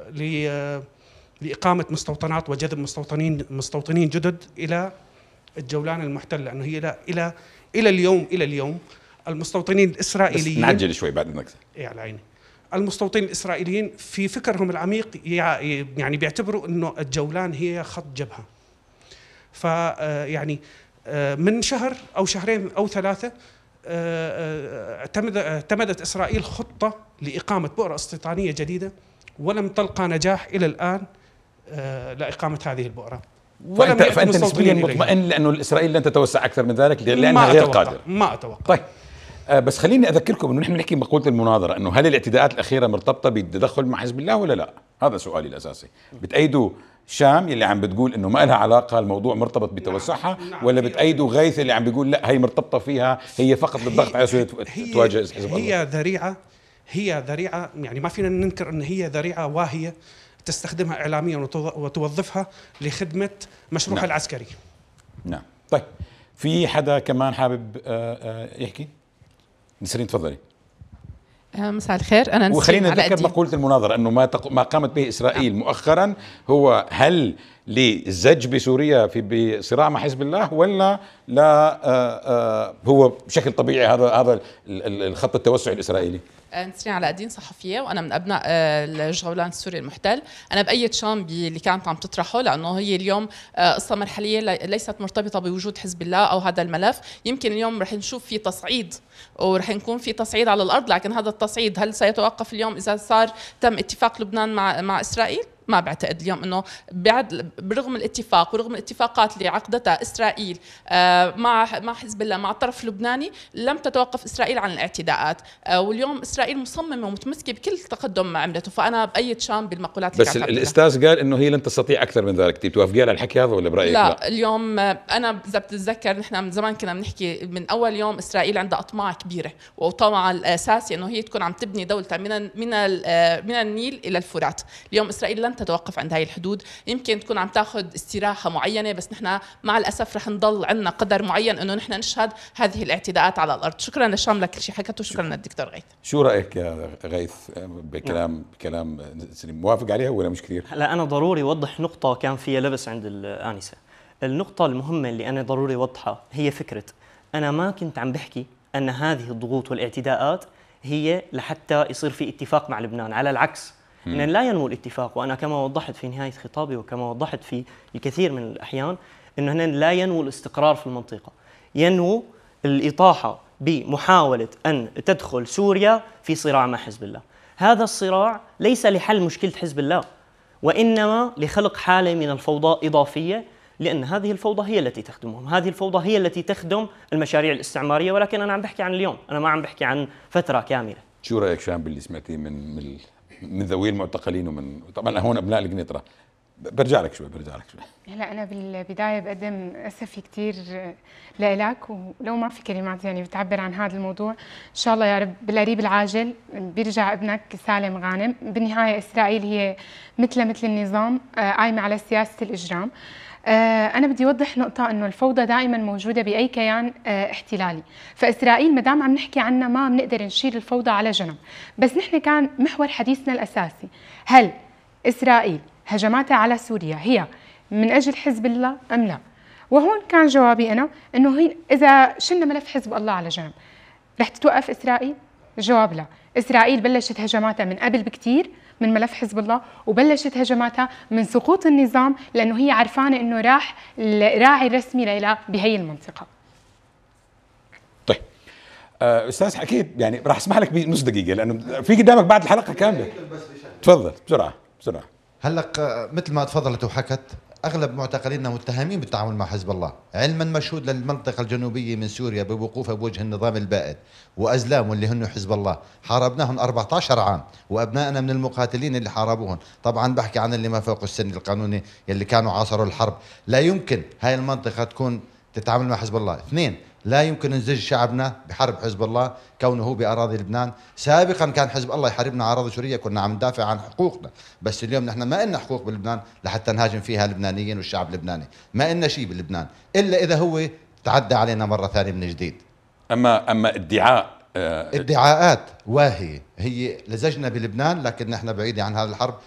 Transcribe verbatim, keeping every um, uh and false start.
لإقامة مستوطنات وجذب مستوطنين مستوطنين جدد إلى الجولان المحتل، لأنه هي إلى إلى إلى اليوم إلى اليوم المستوطنين الإسرائيليين، بس نعجل شوي بعد إذنك. إيه على عيني. المستوطنين الإسرائيليين في فكرهم العميق يعني بيعتبروا إنه الجولان هي خط جبهة. فيعني من شهر أو شهرين أو ثلاثة اعتمدت إسرائيل خطة لإقامة بؤرة استيطانية جديدة، ولم تلقى نجاح إلى الآن لإقامة هذه البؤرة. فأنت, فأنت نسبيا مطمئن لأنه إسرائيل لن تتوسع أكثر من ذلك لأنها غير قادرة؟ ما أتوقع. طيب آه بس خليني أذكركم أنه نحن نحكي مقولة المناظرة، أنه هل الاعتداءات الأخيرة مرتبطة بالتدخل مع حزب الله ولا لا؟ هذا سؤالي الأساسي. بتأيدوا شام اللي عم بتقول انه ما لها علاقه الموضوع مرتبط بتوسعها، نعم. ولا بتأيدوا غيث اللي عم بيقول لا هي مرتبطه فيها، هي فقط للضغط على سوريا تواجه حزب الله؟ هي ذريعه هي ذريعه يعني ما فينا ننكر ان هي ذريعه واهيه تستخدمها اعلاميا وتوظفها لخدمه مشروعها نعم. العسكري. نعم. طيب في حدا كمان حابب يحكي؟ نسرين تفضلي. مساء الخير. انا وخلينا نذكر مقولة المناظرة انه ما تق... ما قامت به اسرائيل نعم. مؤخرا هو هل للزج بسوريا في بصراع مع حزب الله، ولا لا آآ آآ هو بشكل طبيعي هذا هذا الخط التوسع الاسرائيلي؟ نسرين علاء الدين صحفيه وانا من ابناء الجولان السوري المحتل. انا بايد شام اللي كانت عم تطرحه، لانه هي اليوم قصه مرحليه ليست مرتبطه بوجود حزب الله او هذا الملف. يمكن اليوم رح نشوف في تصعيد ورح يكون في تصعيد على الارض، لكن هذا التصعيد هل سيتوقف اليوم اذا صار تم اتفاق لبنان مع مع اسرائيل؟ ما بعتقد اليوم انه بعد برغم الاتفاق ورغم الاتفاقات اللي عقدتها اسرائيل مع مع حزب الله مع الطرف اللبناني لم تتوقف اسرائيل عن الاعتداءات، واليوم اسرائيل مصممه ومتمسكه بكل تقدم عملته. فانا بايد شام بالمقولات اللي بس الاستاذ قال انه هي لن تستطيع اكثر من ذلك، بتوافقي على الحكي هذا ولا برايك لا؟ لا اليوم انا اذا بتتذكر نحن من زمان كنا بنحكي من اول يوم اسرائيل عندها اطماع كبيره، وطمعها الاساسي انه هي تكون عم تبني دولتها من من من النيل الى الفرات. اليوم اسرائيل لن تتوقف عند هاي الحدود، يمكن تكون عم تاخذ استراحه معينه، بس نحن مع الاسف رح نضل عندنا قدر معين انه نحن نشهد هذه الاعتداءات على الارض. شكرا لشام لكل شيء حكته، شكرا للدكتور غيث. شو رايك يا غيث بكلام بكلام سليم، موافق عليها ولا مش كثير؟ هلا انا ضروري اوضح نقطه كان فيها لبس عند الانسه. النقطه المهمه اللي انا ضروري اوضحها هي فكره انا ما كنت عم بحكي ان هذه الضغوط والاعتداءات هي لحتى يصير في اتفاق مع لبنان، على العكس ان لا ينمو الاتفاق. وانا كما وضحت في نهايه خطابي وكما وضحت في الكثير من الاحيان انه هنا لا ينمو الاستقرار في المنطقه، ينمو الاطاحه بمحاوله ان تدخل سوريا في صراع مع حزب الله. هذا الصراع ليس لحل مشكله حزب الله، وانما لخلق حاله من الفوضى اضافيه، لان هذه الفوضى هي التي تخدمهم، هذه الفوضى هي التي تخدم المشاريع الاستعماريه. ولكن انا عم بحكي عن اليوم، انا ما عم بحكي عن فتره كامله. شو رايك شام باللي سمعتيه من من من ذوي المعتقلين؟ ومن طبعا هون ابناء القنيطره. برجع لك شوي برجع لك شوي. هلا انا بالبدايه بقدم اسفي كثير لك، ولو ما في كلمات يعني بتعبر عن هذا الموضوع. ان شاء الله يا رب بالقريب العاجل بيرجع ابنك سالم غانم. بالنهايه اسرائيل هي مثل مثل النظام قايمه على سياسه الاجرام. أنا بدي أوضح نقطة، إنه الفوضى دائما موجودة بأي كيان احتلالي، فإسرائيل ما دام عم نحكي عنها ما بنقدر نشيل الفوضى على جنب. بس نحن كان محور حديثنا الأساسي هل إسرائيل هجماتها على سوريا هي من أجل حزب الله أم لا؟ وهون كان جوابي أنا إنه هي إذا شلنا ملف حزب الله على جنب رح تتوقف إسرائيل؟ الجواب لا. إسرائيل بلشت هجماتها من قبل بكتير من ملف حزب الله، وبلشت هجماتها من سقوط النظام، لأنه هي عرفانة إنه راح الراعي الرسمي لها بهي المنطقة. طيب أه أستاذ أكيد يعني راح أسمح لك بنص دقيقة لأنه في قدامك بعد الحلقة كاملة. تفضل بسرعة بسرعة. هلا مثل ما تفضلت وحكت أغلب معتقلينا متهمين بالتعاون مع حزب الله، علما مشهود للمنطقة الجنوبية من سوريا بوقوفها بوجه النظام البائد وأزلام واللي هن حزب الله. حاربناهم أربعة عشر عام، وأبنائنا من المقاتلين اللي حاربوهم. طبعا بحكي عن اللي ما فوق السن القانوني اللي كانوا عاصروا الحرب. لا يمكن هاي المنطقة تكون تتعامل مع حزب الله. اثنين، لا يمكن نزج شعبنا بحرب حزب الله كونه هو بأراضي لبنان. سابقا كان حزب الله يحاربنا على أراضي سوريا، كنا عم ندافع عن حقوقنا، بس اليوم نحن ما إلنا حقوق بلبنان لحتى نهاجم فيها اللبنانيين والشعب اللبناني. ما إلنا شيء بلبنان إلا إذا هو تعدى علينا مرة ثانية من جديد. أما أما ادعاء ادعاءات واهية هي لزجنا بلبنان، لكن نحن بعيدة عن هذا الحرب